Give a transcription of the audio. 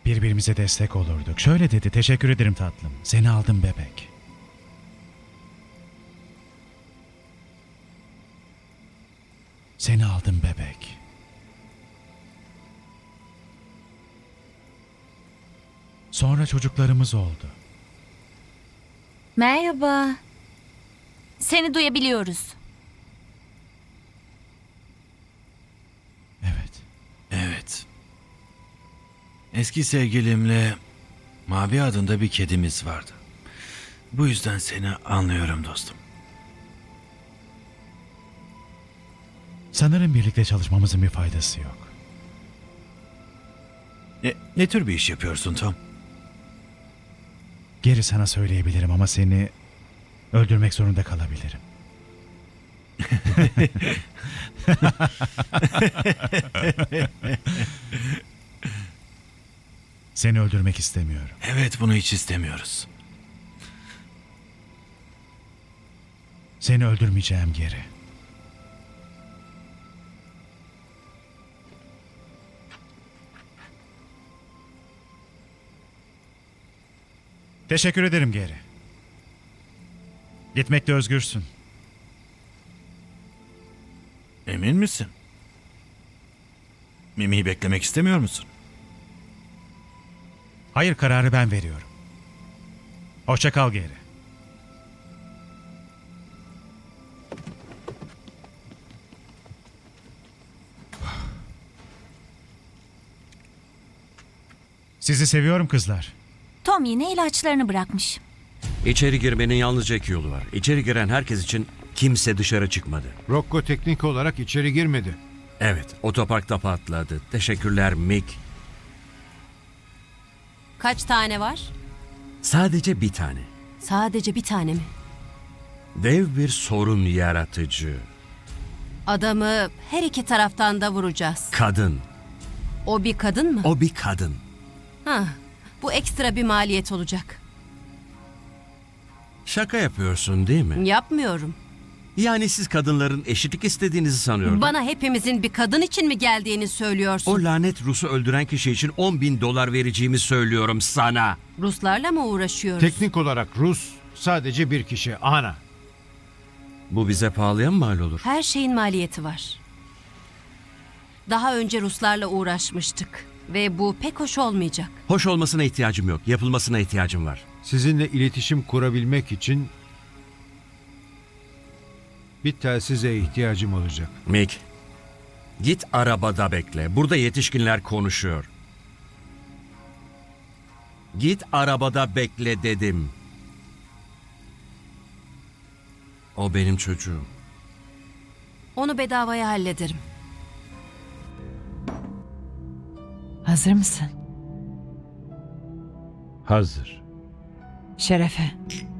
Birbirimize destek olurduk. Şöyle dedi, teşekkür ederim tatlım. Seni aldım bebek. Seni aldım bebek. Sonra çocuklarımız oldu. Merhaba. Seni duyabiliyoruz. Evet. Evet. Eski sevgilimle Mavi adında bir kedimiz vardı. Bu yüzden seni anlıyorum dostum. Sanırım birlikte çalışmamızın bir faydası yok. Ne tür bir iş yapıyorsun Tom? Geri sana söyleyebilirim ama seni öldürmek zorunda kalabilirim. Seni öldürmek istemiyorum. Evet, bunu hiç istemiyoruz. Seni öldürmeyeceğim geri. Teşekkür ederim geri. Gitmekte özgürsün. Emin misin? Mimi'yi beklemek istemiyor musun? Hayır, kararı ben veriyorum. Hoşça kal geri. Sizi seviyorum kızlar. Tom yine ilaçlarını bırakmış. İçeri girmenin yalnızca iki yolu var. İçeri giren herkes için kimse dışarı çıkmadı. Rocco teknik olarak içeri girmedi. Evet, otoparkta patladı. Teşekkürler Mick. Kaç tane var? Sadece bir tane. Sadece bir tane mi? Dev bir sorun yaratıcı. Adamı her iki taraftan da vuracağız. Kadın. O bir kadın mı? O bir kadın. Ha, bu ekstra bir maliyet olacak. Şaka yapıyorsun değil mi? Yapmıyorum. Yani siz kadınların eşitlik istediğinizi sanıyordum. Bana hepimizin bir kadın için mi geldiğini söylüyorsun? O lanet Rus'u öldüren kişi için 10.000 dolar vereceğimi söylüyorum sana. Ruslarla mı uğraşıyoruz? Teknik olarak Rus sadece bir kişi, Ana. Bu bize pahalıya mı mal olur? Her şeyin maliyeti var. Daha önce Ruslarla uğraşmıştık. Ve bu pek hoş olmayacak. Hoş olmasına ihtiyacım yok. Yapılmasına ihtiyacım var. Sizinle iletişim kurabilmek için bir telsize ihtiyacım olacak. Mick, git arabada bekle. Burada yetişkinler konuşuyor. Git arabada bekle dedim. O benim çocuğum. Onu bedavaya hallederim. Hazır mısın? Hazır. Şerefe.